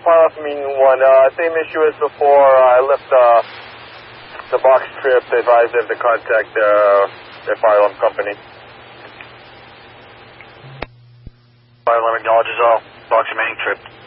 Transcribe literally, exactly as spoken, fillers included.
fire off mean one. Uh, same issue as before. Uh, I left uh, the box trip. They advised them to contact uh, their fire alarm company. Fire alarm acknowledges all. Box remaining trip.